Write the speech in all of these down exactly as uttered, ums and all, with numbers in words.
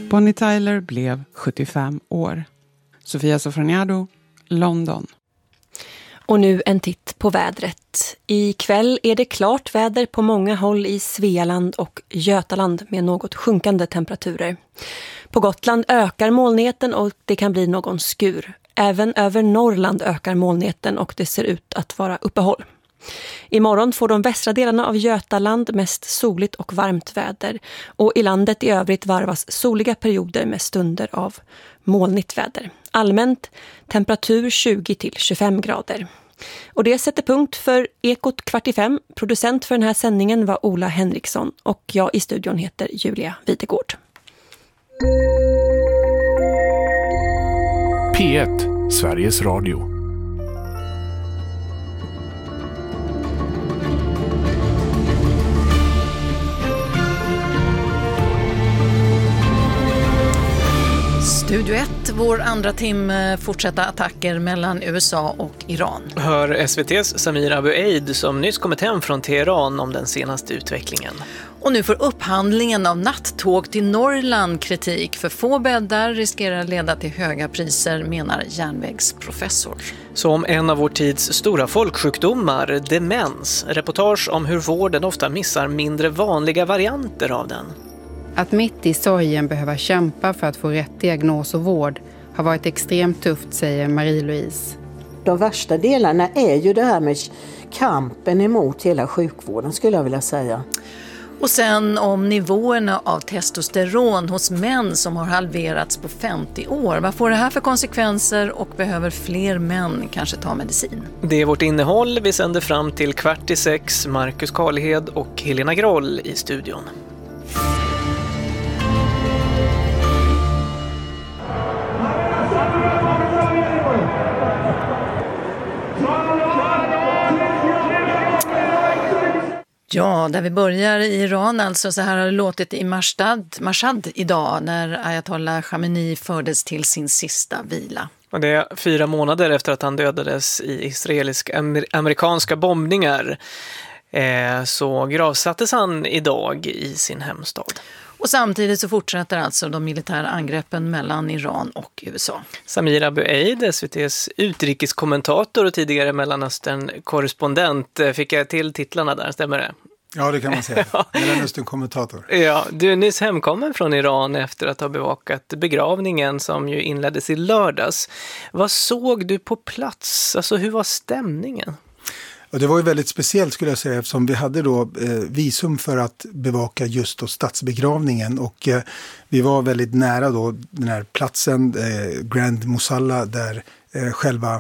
Bonnie Tyler blev sjuttiofem år. Sofia Sofroniado, London. Och nu en titt på vädret. I kväll är det klart väder på många håll i Svealand och Götaland med något sjunkande temperaturer. På Gotland ökar molnigheten och det kan bli någon skur. Även över Norrland ökar molnigheten och det ser ut att vara uppehåll. Imorgon får de västra delarna av Götaland mest soligt och varmt väder. Och i landet i övrigt varvas soliga perioder med stunder av molnigt väder. Allmänt temperatur tjugo till tjugofem grader. Och det sätter punkt för Ekot kvart i fem. Producent för den här sändningen var Ola Henriksson och jag i studion heter Julia Videgård. P ett, Sveriges Radio. Studio ett, vår andra timme, fortsätta attacker mellan U S A och Iran. Hör S V T:s Samir Abu Eid som nyss kommit hem från Teheran om den senaste utvecklingen. Och nu får upphandlingen av nattåg till Norrland kritik. För få bäddar riskerar leda till höga priser, menar järnvägsprofessor. Så om en av vår tids stora folksjukdomar, demens. Reportage om hur vården ofta missar mindre vanliga varianter av den. Att mitt i sorgen behöva kämpa för att få rätt diagnos och vård har varit extremt tufft, säger Marie-Louise. De värsta delarna är ju det här med kampen emot hela sjukvården, skulle jag vilja säga. Och sen om nivåerna av testosteron hos män som har halverats på femtio år. Vad får det här för konsekvenser och behöver fler män kanske ta medicin? Det är vårt innehåll. Vi sänder fram till kvart i sex. Marcus Karlhed och Helena Groll i studion. Ja, där vi börjar i Iran, alltså så här har det låtit i Mashhad, Mashhad idag när Ayatollah Khamenei fördes till sin sista vila. Och det är fyra månader efter att han dödades i israelisk-amerikanska bombningar eh, så gravsattes han idag i sin hemstad. Och samtidigt så fortsätter alltså de militära angreppen mellan Iran och U S A. Samir Abu Eid, S V T:s utrikeskommentator och tidigare Mellanöstern-korrespondent. Fick jag till titlarna där, stämmer det? Ja, det kan man säga. Mellanöstern-kommentator. Ja, du är nyss hemkommen från Iran efter att ha bevakat begravningen som ju inleddes i lördags. Vad såg du på plats? Alltså, hur var stämningen? Och det var ju väldigt speciellt, skulle jag säga, eftersom vi hade då eh, visum för att bevaka just då statsbegravningen och eh, vi var väldigt nära då den här platsen, eh, Grand Musalla, där eh, själva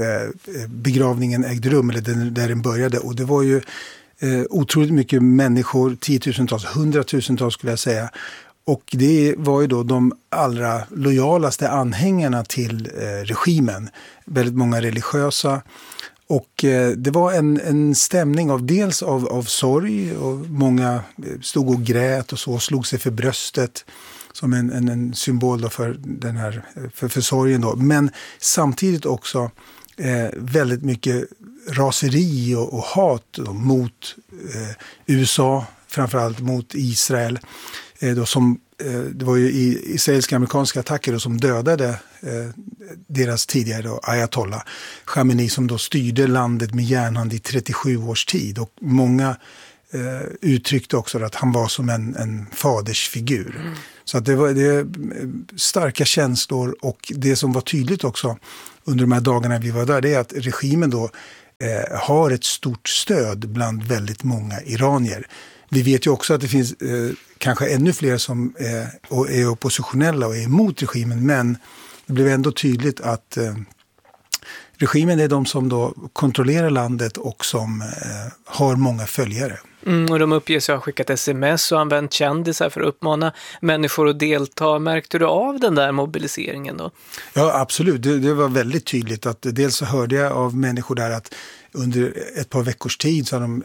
eh, begravningen ägde rum, eller den, där den började, och det var ju eh, otroligt mycket människor, tiotusentals, hundratusentals skulle jag säga. Och det var ju då de allra lojalaste anhängarna till eh, regimen, väldigt många religiösa. Och eh, det var en, en stämning av dels av, av sorg, och många stod och grät och så, slog sig för bröstet som en, en, en symbol då för, den här, för, för sorgen då. Men samtidigt också eh, väldigt mycket raseri och, och hat då, mot eh, U S A, framförallt mot Israel. Eh, då som, eh, det var ju i israeliska amerikanska attacker då, som dödade eh, deras tidigare då, Ayatollah Khamenei, som då styrde landet med järnhand i trettiosju års tid. Och många eh, uttryckte också att han var som en, en fadersfigur. Mm. Så att det var det, starka känslor, och det som var tydligt också under de här dagarna vi var där, det är att regimen då eh, har ett stort stöd bland väldigt många iranier. Vi vet ju också att det finns eh, kanske ännu fler som eh, är oppositionella och är emot regimen, men det blev ändå tydligt att eh, regimen är de som då kontrollerar landet och som eh, har många följare. Mm, och de uppges ha skickat sms och använt kändisar för att uppmana människor att delta. Märkte du av den där mobiliseringen då? Ja, absolut. Det, det var väldigt tydligt att dels så hörde jag av människor där att under ett par veckors tid så har de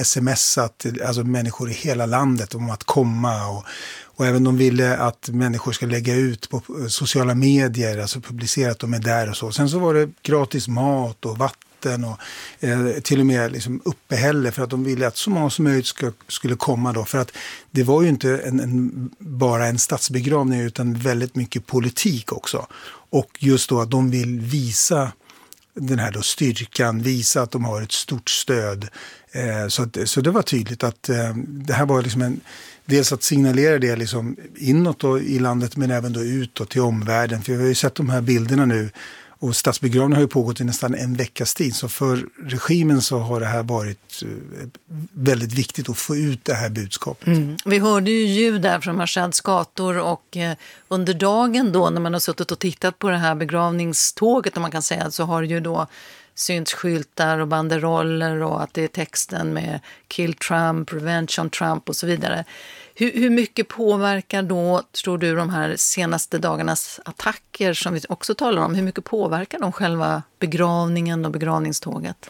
smsat, alltså människor i hela landet, om att komma, och, och även de ville att människor ska lägga ut på sociala medier, alltså publicera att de är där och så. Sen så var det gratis mat och vatten maten och eh, till och med liksom uppehälle för att de ville att så många som möjligt ska, skulle komma då. För att det var ju inte en, en, bara en statsbegravning utan väldigt mycket politik också. Och just då att de vill visa den här då styrkan, visa att de har ett stort stöd. Eh, så, att, så det var tydligt att eh, det här var liksom en, dels att signalera det liksom inåt då i landet men även då utåt till omvärlden. För vi har ju sett de här bilderna nu och statsbegravningen har ju pågått i nästan en veckas tid. Så för regimen så har det här varit väldigt viktigt att få ut det här budskapet. Mm. Vi hörde ju ljud där från Mashads gator och eh, under dagen då när man har suttit och tittat på det här begravningståget om man kan säga så har ju då synts skyltar och banderoller och att det är texten med Kill Trump, Revenge on Trump och så vidare. Hur, hur mycket påverkar då, tror du, de här senaste dagarnas attacker som vi också talar om, hur mycket påverkar de själva begravningen och begravningståget?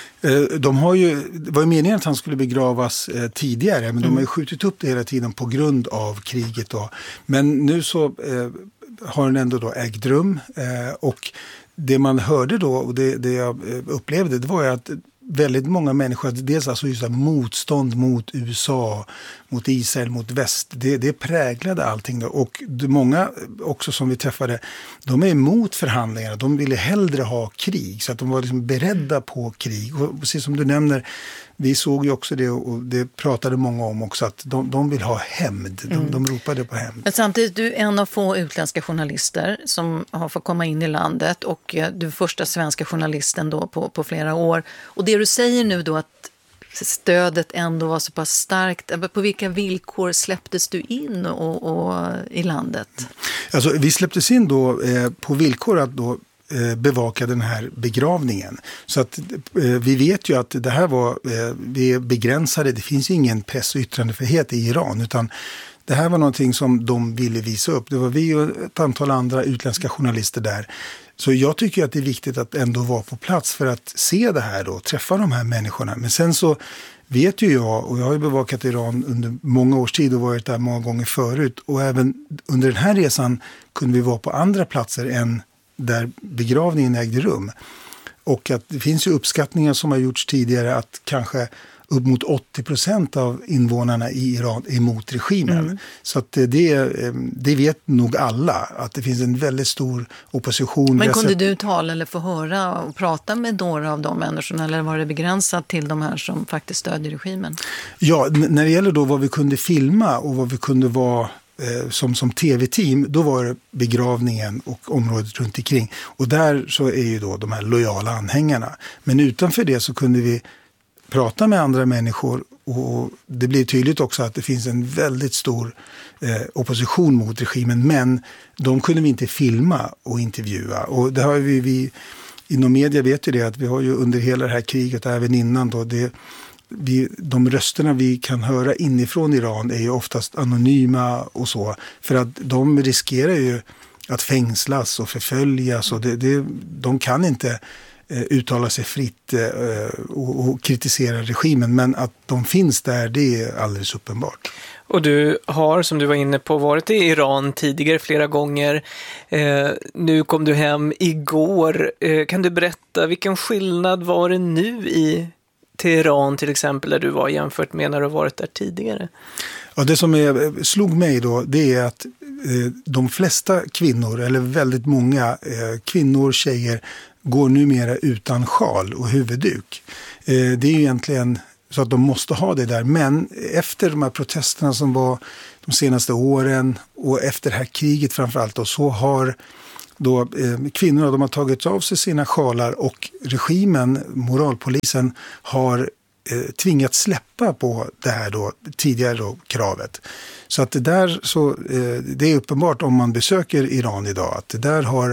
De har ju, det var ju meningen att han skulle begravas tidigare men mm. de har ju skjutit upp det hela tiden på grund av kriget då. Men nu så eh, har den ändå då ägt rum eh, och det man hörde då och det, det jag upplevde det var ju att väldigt många människor, dels alltså just motstånd mot U S A, mot Israel, mot väst, det, det präglade allting då. Och det, många också som vi träffade, de är emot förhandlingarna, de ville hellre ha krig så att de var liksom beredda på krig. Och precis som du nämner, vi såg ju också det och det pratade många om också att de, de vill ha hämnd, de, mm. de ropade på hämnd. Men samtidigt, du är en av få utländska journalister som har fått komma in i landet och du är första svenska journalisten då på, på flera år. Och det du säger nu då att stödet ändå var så pass starkt, på vilka villkor släpptes du in och, och, i landet? Alltså vi släpptes in då eh, på villkor att då bevaka den här begravningen. Så att eh, vi vet ju att det här var eh, vi är begränsade, det finns ju ingen press- och yttrandefrihet i Iran utan det här var någonting som de ville visa upp. Det var vi och ett antal andra utländska journalister där. Så jag tycker att det är viktigt att ändå vara på plats för att se det här då, träffa de här människorna. Men sen så vet ju jag, och jag har ju bevakat Iran under många års tid och varit där många gånger förut och även under den här resan kunde vi vara på andra platser än där begravningen ägde rum. Och att det finns ju uppskattningar som har gjorts tidigare att kanske upp mot åttio procent av invånarna i Iran är emot regimen. Mm. Så att det, det vet nog alla att det finns en väldigt stor opposition. Men kunde du tala eller få höra och prata med några av de människorna eller var det begränsat till de här som faktiskt stödjer regimen? Ja, när det gäller då vad vi kunde filma och vad vi kunde vara Som, som tv-team, då var det begravningen och området runt omkring. Och där så är ju då de här lojala anhängarna. Men utanför det så kunde vi prata med andra människor och det blir tydligt också att det finns en väldigt stor eh, opposition mot regimen. Men de kunde vi inte filma och intervjua. Och det har vi, vi inom media vet ju det att vi har ju under hela det här kriget, även innan då, det Vi, de rösterna vi kan höra inifrån Iran är ju oftast anonyma och så. För att de riskerar ju att fängslas och förföljas. Och det, det, de kan inte eh, uttala sig fritt eh, och, och kritisera regimen. Men att de finns där, det är alldeles uppenbart. Och du har, som du var inne på, varit i Iran tidigare flera gånger. Eh, nu kom du hem igår. Eh, kan du berätta, vilken skillnad var det nu i Teheran till exempel där du var jämfört med när du varit där tidigare? Ja, det som är, slog mig då det är att eh, de flesta kvinnor eller väldigt många eh, kvinnor, tjejer går numera utan sjal och huvudduk. Eh, det är ju egentligen så att de måste ha det där, men efter de här protesterna som var de senaste åren och efter det här kriget framförallt då, så har då eh, kvinnorna, de har tagit av sig sina sjalar och regimen, moralpolisen har eh, tvingats släppa på det här då, tidigare då, kravet. Så att det där så, eh, det är uppenbart om man besöker Iran idag att det där har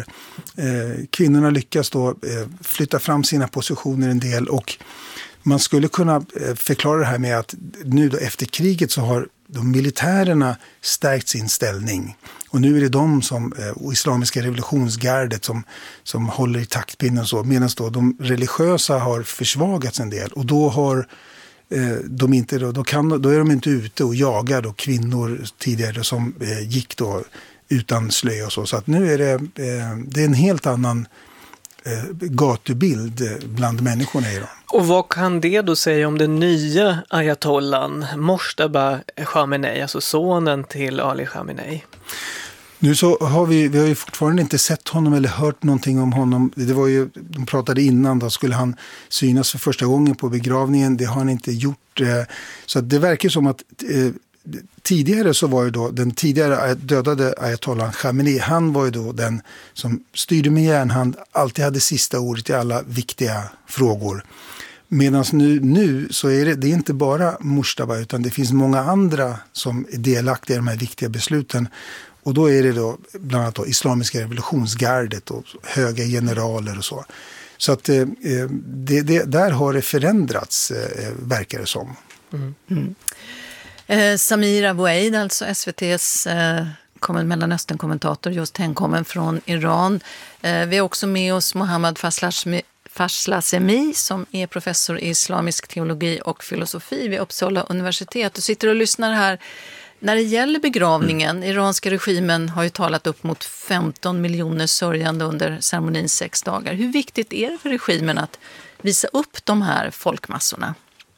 eh, kvinnorna lyckats då eh, flytta fram sina positioner en del och man skulle kunna eh, förklara det här med att nu då efter kriget så har de militärerna stärkt sin ställning. Och nu är det de som, och islamiska revolutionsgardet som, som håller i taktpinnen och så. Medan då de religiösa har försvagats en del. Och då har eh, de inte, då, då, kan, då är de inte ute och jagar då kvinnor tidigare som eh, gick då utan slöja och så. Så att nu är det, eh, det är en helt annan eh, gatubild bland människorna i Iran. Och vad kan det då säga om den nya ayatollan Mojtaba Khamenei, alltså sonen till Ali Khamenei? Nu så har vi, vi har ju fortfarande inte sett honom eller hört någonting om honom. Det var ju, de pratade innan, då skulle han synas för första gången på begravningen. Det har han inte gjort. Så att det verkar som att eh, tidigare så var ju då den tidigare dödade ayatollan Khamenei, han var ju då den som styrde med järnhand, alltid hade sista ordet i alla viktiga frågor. Medan nu, nu så är det, det är inte bara Mojtaba, utan det finns många andra som är delaktiga i de här viktiga besluten. Och då är det då bland annat då Islamiska revolutionsgardet och höga generaler och så. Så att eh, det, det, där har det förändrats, eh, verkar det som. Mm. Mm. Eh, Samir Abuaid, alltså S V T:s eh, Mellanöstern-kommentator, just hemkommen från Iran. Eh, vi har också med oss Mohammad Faslashmi Faslasemi som är professor i islamisk teologi och filosofi vid Uppsala universitet. Du sitter och lyssnar här. När det gäller begravningen, mm. iranska regimen har ju talat upp mot femton miljoner sörjande under ceremonins sex dagar. Hur viktigt är det för regimen att visa upp de här folkmassorna?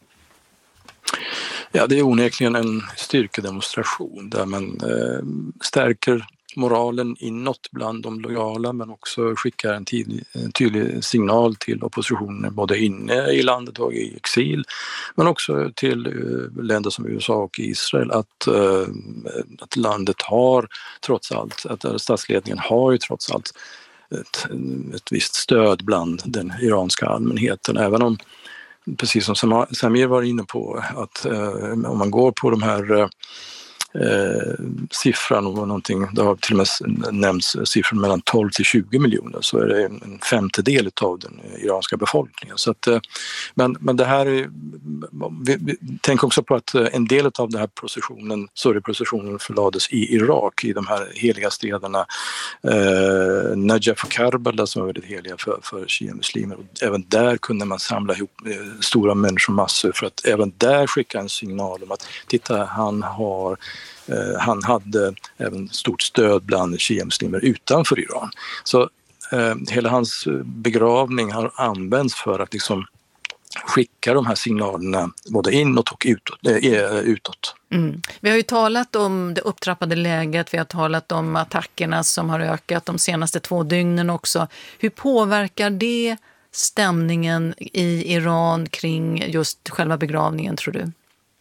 Ja, det är onekligen en styrkedemonstration där man eh, stärker moralen inåt bland de lojala, men också skickar en, tidig, en tydlig signal till oppositionen både inne i landet och i exil, men också till uh, länder som U S A och Israel att, uh, att landet har trots allt, att statsledningen har ju trots allt ett, ett visst stöd bland den iranska allmänheten, även om, precis som Samir var inne på, att uh, om man går på de här uh, Eh, siffran och någonting, det har till och med nämnts siffran mellan tolv till tjugo miljoner, så är det en femtedel av den iranska befolkningen. Så att, eh, men, men det här är, vi, vi tänker också på att en del av den här processionen, sorgeprocessionen förlades i Irak, i de här heliga städerna eh, Najaf och Karbala som är väldigt heliga för, för shia-muslimer, och även där kunde man samla ihop eh, stora människomassor för att även där skicka en signal om att titta, han har Uh, han hade även stort stöd bland shia-muslimer utanför Iran. Så uh, hela hans begravning har använts för att liksom skicka de här signalerna både inåt och utåt. Äh, utåt. Mm. Vi har ju talat om det upptrappade läget, vi har talat om attackerna som har ökat de senaste två dygnen också. Hur påverkar det stämningen i Iran kring just själva begravningen, tror du?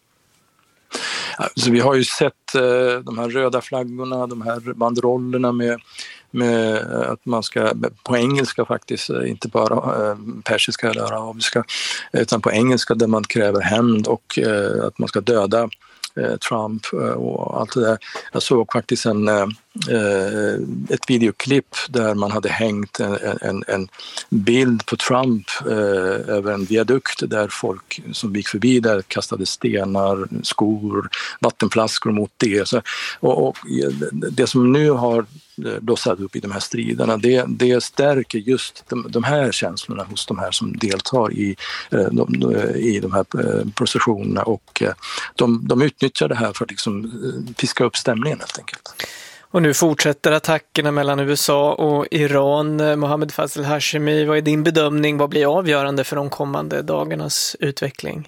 Så vi har ju sett eh, de här röda flaggorna, de här banderollerna med, med att man ska, på engelska faktiskt, inte bara eh, persiska eller arabiska, utan på engelska där man kräver hämnd och eh, att man ska döda eh, Trump och allt det där. Jag såg faktiskt en, eh, ett videoklipp där man hade hängt en, en, en bild på Trump eh, över en viadukt där folk som gick förbi där kastade stenar, skor, vattenflaskor mot det. Så, och, och det som nu har blossat upp i de här striderna, det, det stärker just de, de här känslorna hos de här som deltar i, de, i de här processionerna, och de, de utnyttjar det här för att liksom piska upp stämningen helt enkelt. Och nu fortsätter attackerna mellan U S A och Iran. Mohammad Fazl Hashemi, vad är din bedömning? Vad blir avgörande för de kommande dagarnas utveckling?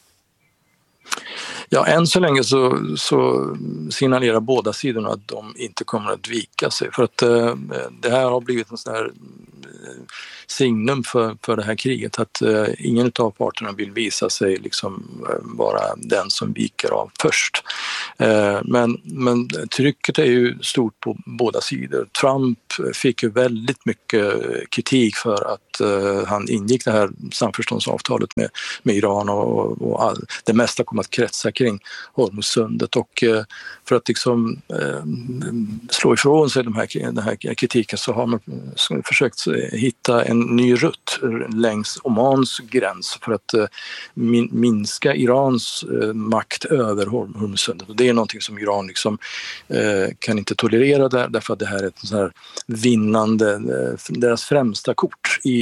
Ja, än så länge så, så signalerar båda sidorna att de inte kommer att vika sig. För att eh, det här har blivit en sån här signum för, för det här kriget. Att eh, ingen av parterna vill visa sig liksom vara den som viker av först. Eh, men, men trycket är ju stort på båda sidor. Trump fick ju väldigt mycket kritik för att eh, han ingick det här samförståndsavtalet med, med Iran, och, och all, det mesta kom att kretsa kring Hormuzsundet, och eh, för att liksom eh, slå ifrån sig de här, den här kritiken så har man försökt hitta en ny rutt längs Omans gräns för att eh, min, minska Irans eh, makt över Hormuzsundet, och det är någonting som Iran liksom eh, kan inte tolerera där, därför att det här är ett sån här vinnande, eh, deras främsta kort i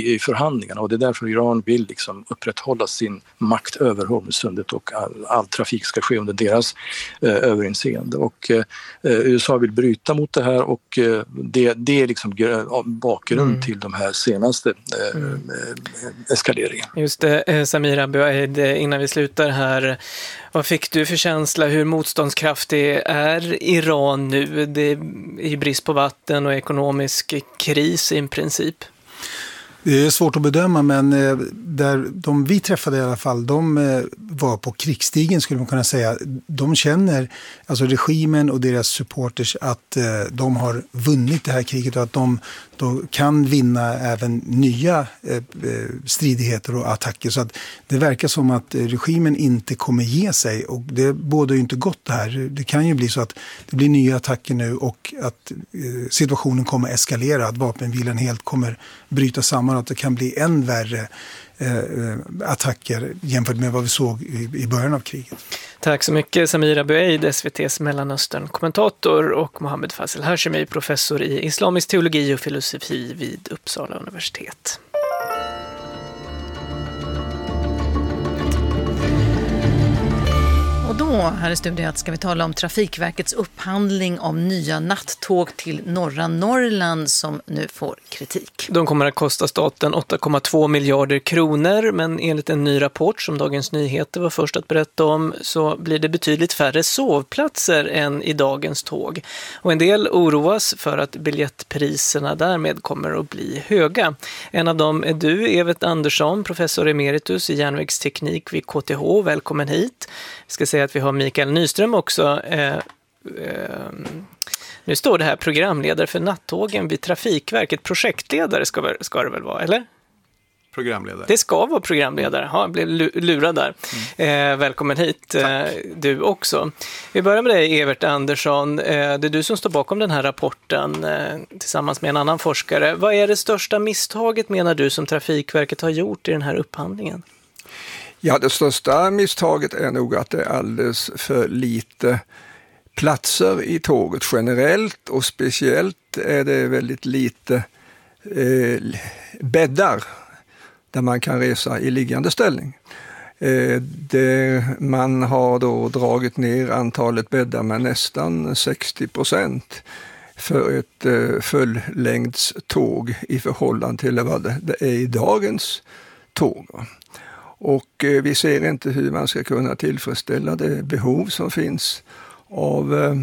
i, i förhandlingarna, och det är därför Iran vill liksom upprätthålla sin makt över Hormuzsundet och all, all trafik ska ske under deras eh, överinseende. Och eh, U S A vill bryta mot det här, och eh, det, det är liksom bakgrund mm. till de här senaste eh, mm. eskaleringen. Just det, eh, Samir Abuaid, innan vi slutar här, vad fick du för känsla hur motståndskraftig är Iran nu? Det är ju brist på vatten och ekonomisk kris i princip. Det är svårt att bedöma, men där de vi träffade i alla fall, de var på krigsstigen skulle man kunna säga. De känner, alltså regimen och deras supporters, att de har vunnit det här kriget och att de då kan vinna även nya stridigheter och attacker. Så att det verkar som att regimen inte kommer ge sig, och det bådar ju inte gott det här. Det kan ju bli så att det blir nya attacker nu och att situationen kommer eskalera, att vapenvilan helt kommer bryta samman, att det kan bli än värre eh, attacker jämfört med vad vi såg i, i början av kriget. Tack så mycket Samir Abuaid, S V T:s Mellanöstern-kommentator, och Mohammed Fazel Hashemi, professor i islamisk teologi och filosofi vid Uppsala universitet. Och då, här i studion, ska vi tala om Trafikverkets upphandling av nya nattåg till norra Norrland som nu får kritik. De kommer att kosta staten åtta komma två miljarder kronor, men enligt en ny rapport som Dagens Nyheter var först att berätta om så blir det betydligt färre sovplatser än i dagens tåg. Och en del oroas för att biljettpriserna därmed kommer att bli höga. En av dem är du, Evert Andersson, professor emeritus i järnvägsteknik vid K T H. Välkommen hit. Vi ska säga att vi har Mikael Nyström också. Eh, eh, nu står det här programledare för nattågen vid Trafikverket. Projektledare ska, ska det väl vara, eller? Programledare. Det ska vara programledare. Ja, jag blev lurad där. Mm. Eh, välkommen hit eh, du också. Vi börjar med dig, Evert Andersson. Eh, det är du som står bakom den här rapporten eh, tillsammans med en annan forskare. Vad är det största misstaget, menar du, som Trafikverket har gjort i den här upphandlingen? Ja, det största misstaget är nog att det är alldeles för lite platser i tåget generellt, och speciellt är det väldigt lite eh, bäddar där man kan resa i liggande ställning. Eh, det, man har då dragit ner antalet bäddar med nästan sextio procent för ett eh, fulllängdståg i förhållande till vad det, det är i dagens tåg. Och eh, vi ser inte hur man ska kunna tillfredsställa det behov som finns av, eh,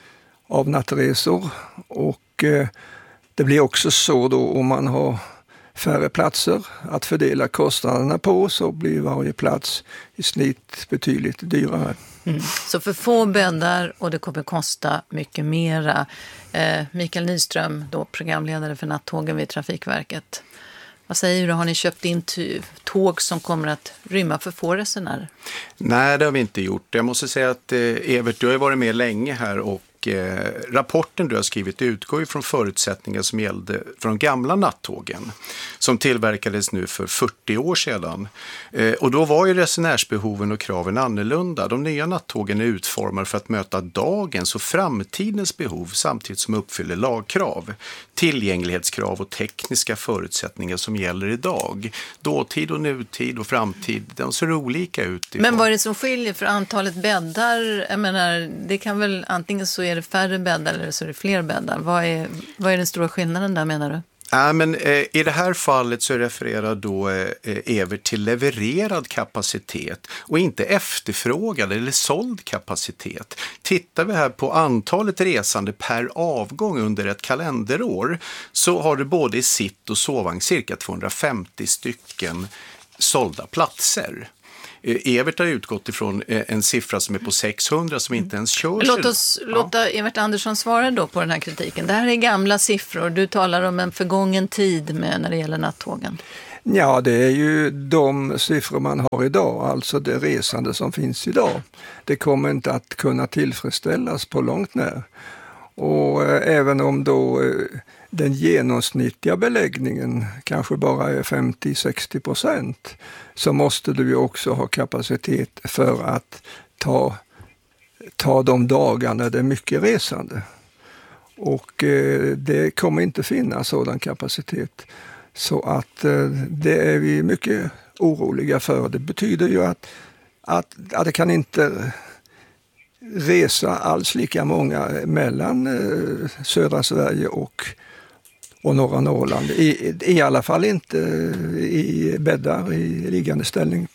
av nattresor. Och eh, det blir också så då, om man har färre platser att fördela kostnaderna på, så blir varje plats i snitt betydligt dyrare. Mm. Så för få bäddar, och det kommer kosta mycket mera. Eh, Mikael Nyström, då programledare för nattågen vid Trafikverket. Vad säger du? Har ni köpt in tåg som kommer att rymma för få resenärer? Nej, det har vi inte gjort. Jag måste säga att eh, Evert, du har varit med länge här, och eh, rapporten du har skrivit utgår ju från förutsättningar som gällde för de gamla nattågen som tillverkades nu för fyrtio år sedan. Eh, och då var ju resenärsbehoven och kraven annorlunda. De nya nattågen är utformade för att möta dagens och framtidens behov samtidigt som uppfyller lagkrav, tillgänglighetskrav och tekniska förutsättningar som gäller idag. Dåtid och nutid och framtid, de ser olika ut. Men vad är det som skiljer för antalet bäddar? Jag menar, det kan väl, antingen så är det färre bäddar eller så är det fler bäddar. Vad är, vad är den stora skillnaden där, menar du? Ja, men, eh, i det här fallet så refererar då eh, Evert till levererad kapacitet och inte efterfrågad eller såld kapacitet. Tittar vi här på antalet resande per avgång under ett kalenderår, så har det både i sitt- och sovvagn cirka tvåhundrafemtio stycken sålda platser. Evert har utgått ifrån en siffra som är på sexhundra som inte ens körs. Låt oss ja. låta Evert Andersson svara då på den här kritiken. Det här är gamla siffror. Du talar om en förgången tid med när det gäller nattågen. Ja, det är ju de siffror man har idag, alltså det resande som finns idag. Det kommer inte att kunna tillfredsställas på långt när. Och eh, även om då eh, den genomsnittliga beläggningen kanske bara är femtio till sextio procent, så måste du ju också ha kapacitet för att ta, ta de dagar när det är mycket resande. Och eh, det kommer inte finnas sådan kapacitet. Så att eh, det är vi mycket oroliga för. Det betyder ju att, att, att det kan inte resa alls lika många mellan eh, södra Sverige och, och norra Norrland. I, I alla fall inte i bäddar i liggande ställning.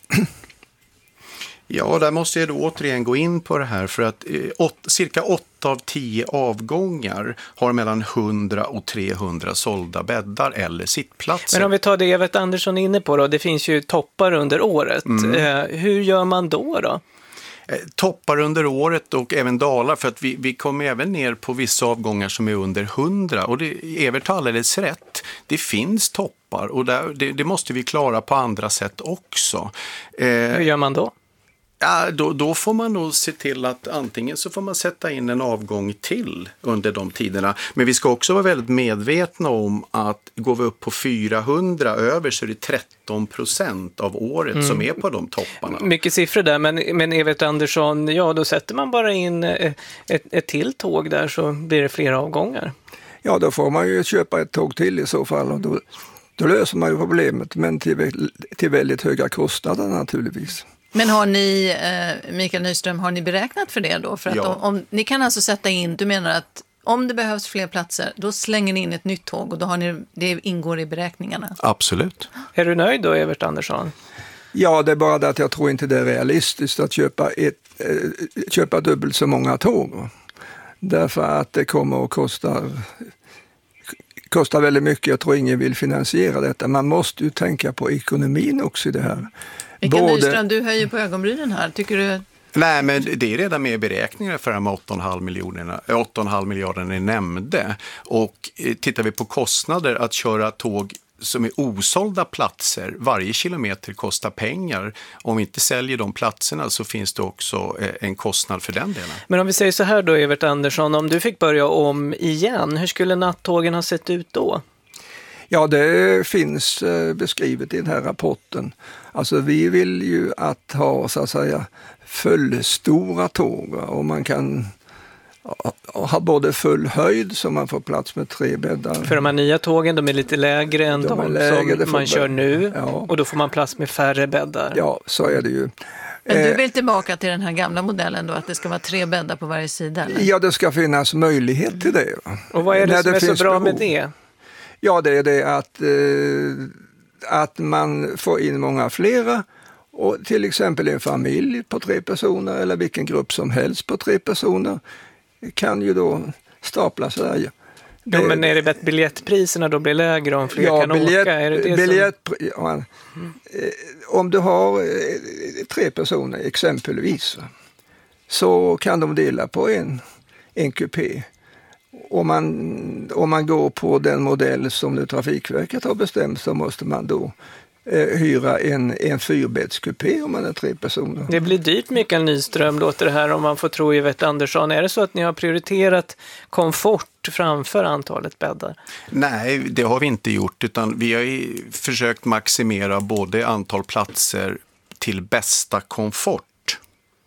Ja, där måste jag då återigen gå in på det här för att eh, åt, cirka åtta av tio avgångar har mellan hundra och trehundra sålda bäddar eller sittplatser. Men om vi tar det Evert Andersson är inne på då, det finns ju toppar under året. Mm. Eh, hur gör man då då? Eh, toppar under året och även dalar för att vi, vi kommer även ner på vissa avgångar som är under hundra och det, Evert har alldeles rätt. Det finns toppar och där, det, det måste vi klara på andra sätt också. Eh, hur gör man då? Ja, då, då får man nog se till att antingen så får man sätta in en avgång till under de tiderna. Men vi ska också vara väldigt medvetna om att går vi upp på fyrahundra över så är det tretton procent av året mm. som är på de topparna. Mycket siffror där, men, men Evert Andersson, ja då sätter man bara in ett, ett till tåg där så blir det flera avgångar. Ja, då får man ju köpa ett tåg till i så fall och då, då löser man ju problemet, men till, till väldigt höga kostnader naturligtvis. Men har ni, eh, Mikael Nyström, har ni beräknat för det då? För att ja. om, om, ni kan alltså sätta in, du menar att om det behövs fler platser, då slänger ni in ett nytt tåg och då har ni, det ingår i beräkningarna? Absolut. Är du nöjd då, Evert Andersson? Ja, det är bara det att jag tror inte det är realistiskt att köpa, ett, äh, köpa dubbelt så många tåg. Därför att det kommer att kosta... kostar väldigt mycket. Jag tror ingen vill finansiera detta. Man måste ju tänka på ekonomin också i det här. Mikael Både... Nyström, du höjer på ögonbrynen här. Tycker du... Nej, men det är redan med i beräkningarna för de åtta komma fem miljonerna, åtta komma fem miljarder ni nämnde. Och tittar vi på kostnader att köra tåg som är osålda platser, varje kilometer kostar pengar. Om vi inte säljer de platserna så finns det också en kostnad för den delen. Men om vi säger så här då, Evert Andersson, om du fick börja om igen, hur skulle nattågen ha sett ut då? Ja, det finns beskrivet i den här rapporten. Alltså vi vill ju att ha så att säga fullstora tåg och man kan ha både full höjd så man får plats med tre bäddar. För de här nya tågen, de är lite lägre än de, de lägre, som man kör nu ja. Och då får man plats med färre bäddar. Ja, så är det ju. Men du vill tillbaka till den här gamla modellen då, att det ska vara tre bäddar på varje sida? Eller? Ja, det ska finnas möjlighet till det. Och vad är det När som det är så bra behov. Med det? Ja, det är det att, eh, att man får in många flera och till exempel en familj på tre personer eller vilken grupp som helst på tre personer kan ju då stapla sig. Det, ja, men är det att biljettpriserna då blir lägre om fler ja, kan biljett, åka? Är det det biljett, som... ja, mm. Om du har tre personer exempelvis så kan de dela på en, en kupé. Om man, om man går på den modell som nu Trafikverket har bestämt så måste man då eh, hyra en, en fyrbäddskupé om man är tre personer. Det blir dyrt, Mikael Nyström, låter det här om man får tro Evert Andersson. Är det så att ni har prioriterat komfort framför antalet bäddar? Nej, det har vi inte gjort utan vi har försökt maximera både antal platser till bästa komfort.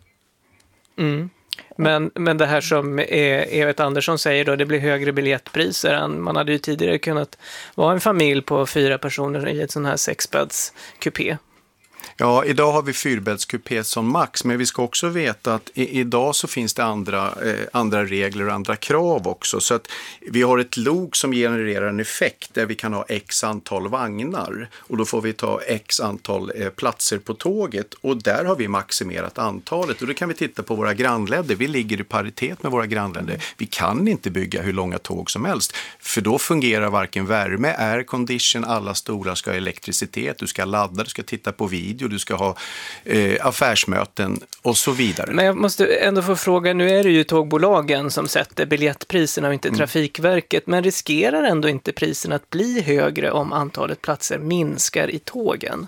Mm. Men, men det här som Evert Andersson säger då, det blir högre biljettpriser. Man hade ju tidigare kunnat vara en familj på fyra personer i ett sån här sexbäddskupé. Ja, idag har vi fyrbäddskupé som max, men vi ska också veta att i, idag så finns det andra, eh, andra regler och andra krav också. Så att vi har ett lok som genererar en effekt där vi kan ha x antal vagnar och då får vi ta x antal eh, platser på tåget och där har vi maximerat antalet och då kan vi titta på våra grannländer. Vi ligger i paritet med våra grannländer. Vi kan inte bygga hur långa tåg som helst för då fungerar varken värme, aircondition, alla stolar ska ha elektricitet, du ska ladda, du ska titta på video, du ska ha eh, affärsmöten och så vidare. Men jag måste ändå få fråga, nu är det ju tågbolagen som sätter biljettpriserna och inte mm. Trafikverket, men riskerar ändå inte priserna att bli högre om antalet platser minskar i tågen?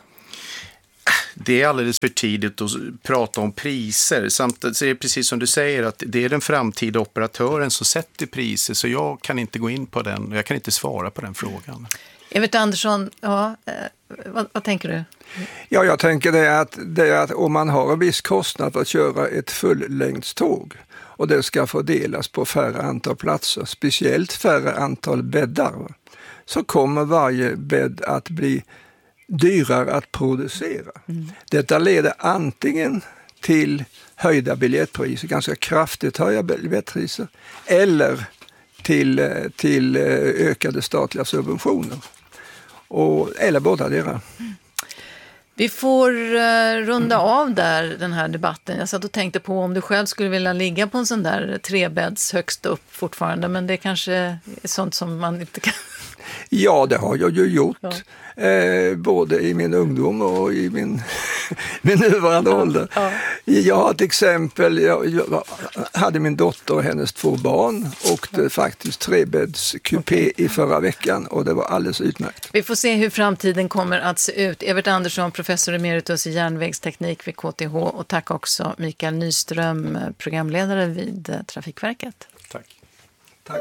Det är alldeles för tidigt att prata om priser. Samtidigt är det precis som du säger att det är den framtida operatören som sätter priser så jag kan inte gå in på den och jag kan inte svara på den frågan. Evert Andersson, ja, eh, vad, vad tänker du? Ja, jag tänker det att, det är att om man har en viss kostnad för att köra ett fullängdståg och det ska fördelas på färre antal platser, speciellt färre antal bäddar, så kommer varje bädd att bli dyrare att producera. Mm. Detta leder antingen till höjda biljettpriser, ganska kraftigt höjda biljettpriser, eller till, till ökade statliga subventioner. Och, eller båda deras. Vi får uh, runda av där den här debatten. Jag satt och tänkte på om du själv skulle vilja ligga på en sån där trebädds högst upp fortfarande, men det kanske är sånt som man inte kan... Ja, det har jag ju gjort. Ja. Eh, både i min ungdom och i min, min nuvarande ja, ålder. Ja. Jag har ett exempel. Jag, jag hade min dotter och hennes två barn åkte ja. faktiskt trebäddskupé okay. i förra veckan och det var alldeles utmärkt. Vi får se hur framtiden kommer att se ut. Evert Andersson, professor emeritus i järnvägsteknik vid K T H, och tack också Mikael Nyström, programledare vid Trafikverket. Tack. Tack.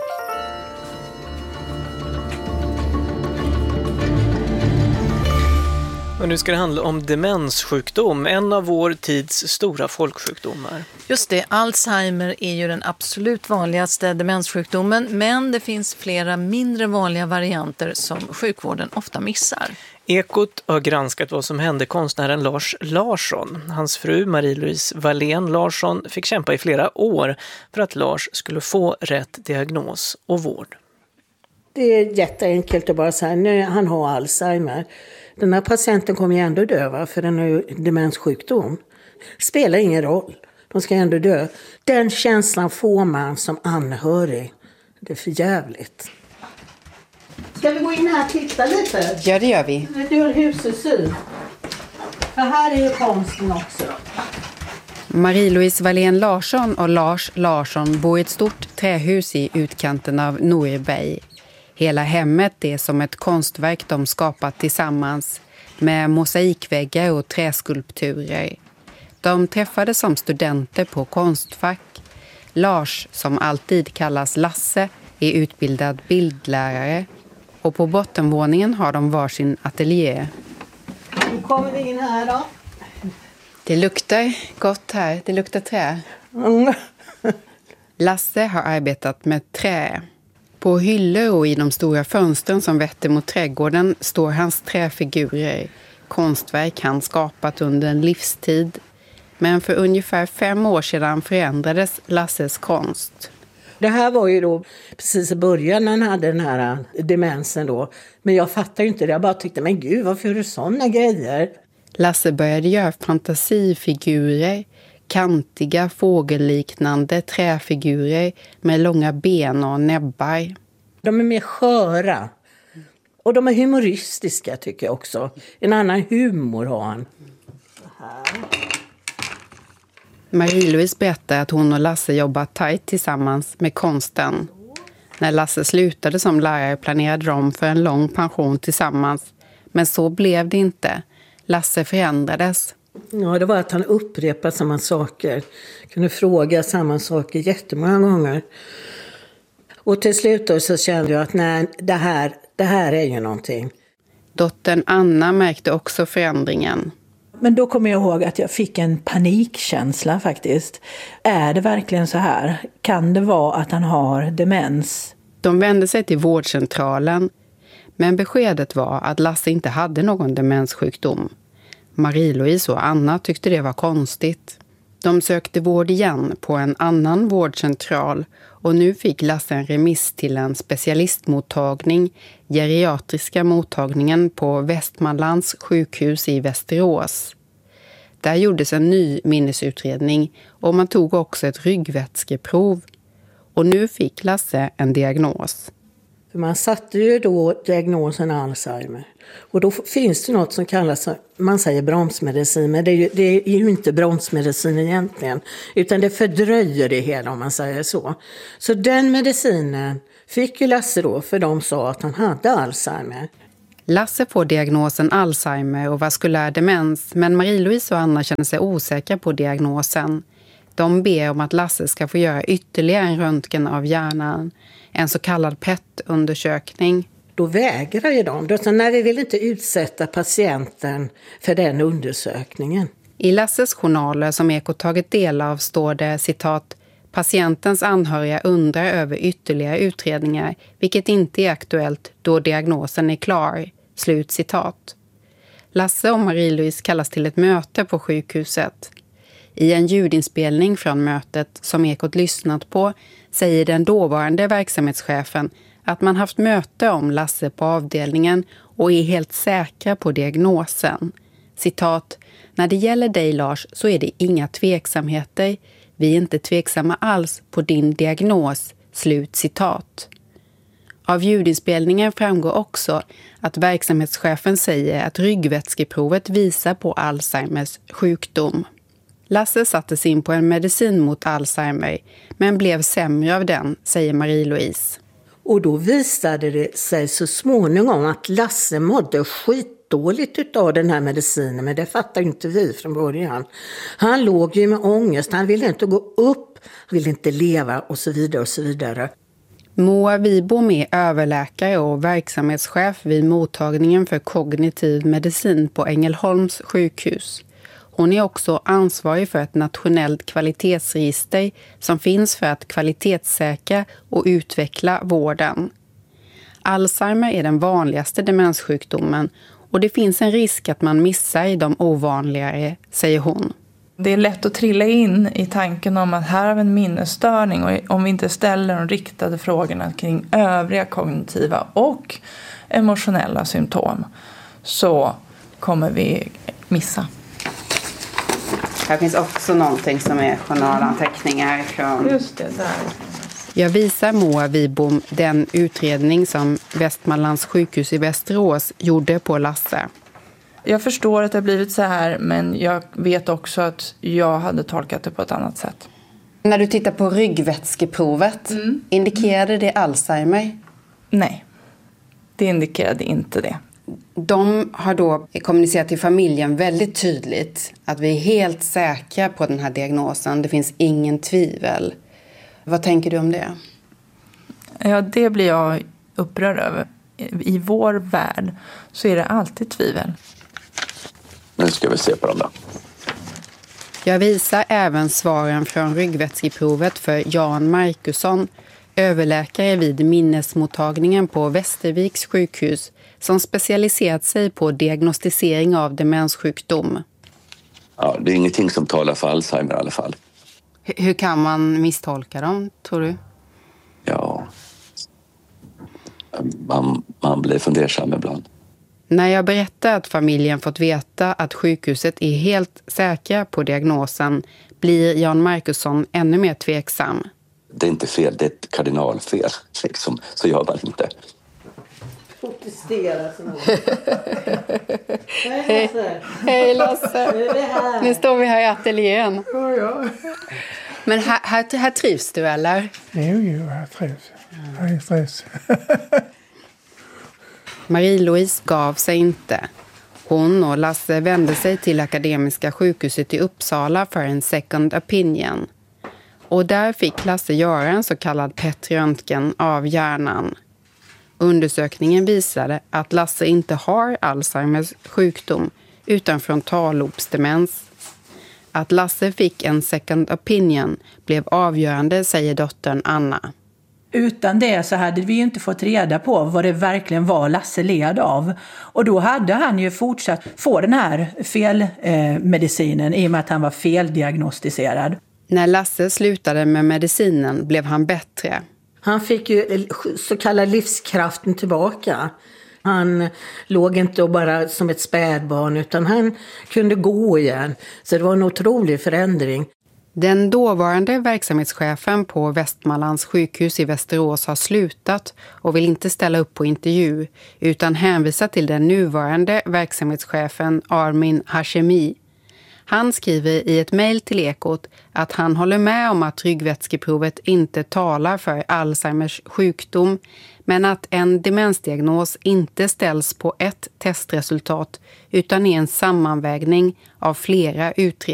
Och nu ska det handla om demenssjukdom, en av vår tids stora folksjukdomar. Just det, Alzheimer är ju den absolut vanligaste demenssjukdomen, men det finns flera mindre vanliga varianter som sjukvården ofta missar. Ekot har granskat vad som hände konstnären Lars Larsson. Hans fru Marie-Louise Wallén Larsson fick kämpa i flera år för att Lars skulle få rätt diagnos och vård. Det är jätteenkelt att bara säga, nej, han har Alzheimer. Den här patienten kommer ju ändå dö, va? För den är ju demenssjukdom. Spelar ingen roll. De ska ändå dö. Den känslan får man som anhörig. Det är för jävligt. Ska vi gå in här och titta lite? Ja, det gör vi. Du har husesyn. För här är ju konsten också. Marie-Louise Wallén Larsson och Lars Larsson bor i ett stort trähus i utkanten av Norberg. Hela hemmet är som ett konstverk de skapat tillsammans med mosaikväggar och träskulpturer. De träffades som studenter på Konstfack. Lars, som alltid kallas Lasse, är utbildad bildlärare och på bottenvåningen har de varsin ateljé. Nu kommer vi in här då. Det luktar gott här, det luktar trä. Mm. Lasse har arbetat med trä. På hyllor och i de stora fönstren som vetter mot trädgården står hans träfigurer, konstverk han skapat under en livstid. Men för ungefär fem år sedan förändrades Lasses konst. Det här var ju då precis i början när han hade den här demensen då. Men jag fattar ju inte det, jag bara tyckte, men gud, varför är det sådana grejer? Lasse började göra fantasifigurer, kantiga fågelliknande träfigurer med långa ben och näbbar. De är mer sköra. Och de är humoristiska tycker jag också. En annan humor har han. Marie-Louise berättar att hon och Lasse jobbat tajt tillsammans med konsten. När Lasse slutade som lärare planerade de för en lång pension tillsammans. Men så blev det inte. Lasse förändrades. Ja, det var att han upprepade samma saker. Kunde fråga samma saker jättemånga gånger. Och till slut då så kände jag att nej, det här, det här är ju någonting. Dottern Anna märkte också förändringen. Men då kommer jag ihåg att jag fick en panikkänsla faktiskt. Är det verkligen så här? Kan det vara att han har demens? De vände sig till vårdcentralen. Men beskedet var att Lasse inte hade någon demenssjukdom. Marie-Louise och Anna tyckte det var konstigt. De sökte vård igen på en annan vårdcentral och nu fick Lasse en remiss till en specialistmottagning, geriatriska mottagningen på Västmanlands sjukhus i Västerås. Där gjordes en ny minnesutredning och man tog också ett ryggvätskeprov. Och nu fick Lasse en diagnos. Man satte ju då diagnosen Alzheimer. Och då finns det något som kallas, man säger bromsmedicin, men det är ju, det är ju inte bromsmedicin egentligen. Utan det fördröjer det hela om man säger så. Så den medicinen fick ju Lasse då, för de sa att han hade Alzheimer. Lasse får diagnosen Alzheimer och vaskulär demens, men Marie-Louise och Anna känner sig osäkra på diagnosen. De ber om att Lasse ska få göra ytterligare en röntgen av hjärnan, en så kallad P E T-undersökning. Då vägrar ju de. Då sa, nej, vi vill inte utsätta patienten för den undersökningen. I Lasses journaler som Ekot tagit del av står det, citat, Patientens anhöriga undrar över ytterligare utredningar, vilket inte är aktuellt då diagnosen är klar. Slut citat. Lasse och Marie-Louise kallas till ett möte på sjukhuset. I en ljudinspelning från mötet som Ekot lyssnat på säger den dåvarande verksamhetschefen att man haft möte om Lasse på avdelningen och är helt säkra på diagnosen. Citat, när det gäller dig Lars så är det inga tveksamheter. Vi är inte tveksamma alls på din diagnos. Slut citat. Av ljudinspelningen framgår också att verksamhetschefen säger att ryggvätskeprovet visar på Alzheimers sjukdom. Lasse sattes in på en medicin mot Alzheimer men blev sämre av den, säger Marie-Louise. Och då visade det sig så småningom att Lasse mådde skitdåligt av den här medicinen, men det fattar inte vi från början. Han låg ju med ångest, han ville inte gå upp, han ville inte leva och så vidare och så vidare. Moa Wibom är överläkare och verksamhetschef vid mottagningen för kognitiv medicin på Ängelholms sjukhus. Hon är också ansvarig för ett nationellt kvalitetsregister som finns för att kvalitetssäkra och utveckla vården. Alzheimer är den vanligaste demenssjukdomen och det finns en risk att man missar de ovanligare, säger hon. Det är lätt att trilla in i tanken om att här har vi en minnesstörning och om vi inte ställer de riktade frågorna kring övriga kognitiva och emotionella symptom så kommer vi missa. Här finns också någonting som är journalanteckningar från... Just det, där. Jag visar Moa Wibom den utredning som Västmanlands sjukhus i Västerås gjorde på Lasse. Jag förstår att det har blivit så här, men jag vet också att jag hade tolkat det på ett annat sätt. När du tittar på ryggvätskeprovet, mm. indikerade det Alzheimer? Nej, det indikerade inte det. De har då kommunicerat till familjen väldigt tydligt att vi är helt säkra på den här diagnosen. Det finns ingen tvivel. Vad tänker du om det? Ja, det blir jag upprörd över. I vår värld så är det alltid tvivel. Nu ska vi se på dem då. Jag visar även svaren från ryggvätskeprovet för Jan Markusson, överläkare vid minnesmottagningen på Västerviks sjukhus, som specialiserat sig på diagnostisering av demenssjukdom. Ja, det är ingenting som talar för Alzheimer i alla fall. H- hur kan man misstolka dem, tror du? Ja, man, man blir fundersam ibland. När jag berättar att familjen fått veta att sjukhuset är helt säkra på diagnosen blir Jan Markusson ännu mer tveksam. Det är inte fel, det är ett kardinalfel. Liksom. Så gör man inte. Protestera så något. Hej Lasse. Hej Lasse. Nu står vi här i ateljén. Ja, ja. Men här, här, här trivs du, eller? Jo, jo, här trivs. Här är stress. Marie-Louise gav sig inte. Hon och Lasse vände sig till Akademiska sjukhuset i Uppsala för en second opinion. Och där fick Lasse göra en så kallad P E T-röntgen av hjärnan. Undersökningen visade att Lasse inte har Alzheimers sjukdom utan frontallobsdemens. Att Lasse fick en second opinion blev avgörande, säger dottern Anna. Utan det så hade vi inte fått reda på vad det verkligen var Lasse led av. Och då hade han ju fortsatt få den här felmedicinen i och med att han var feldiagnostiserad. När Lasse slutade med medicinen blev han bättre. Han fick ju så kallad livskraften tillbaka. Han låg inte bara som ett spädbarn utan han kunde gå igen. Så det var en otrolig förändring. Den dåvarande verksamhetschefen på Västmanlands sjukhus i Västerås har slutat och vill inte ställa upp på intervju utan hänvisa till den nuvarande verksamhetschefen Armin Hashemi. Han skriver i ett mejl till Ekot att han håller med om att ryggvätskeprovet inte talar för Alzheimers sjukdom, men att en demensdiagnos inte ställs på ett testresultat utan är en sammanvägning av flera utredningar.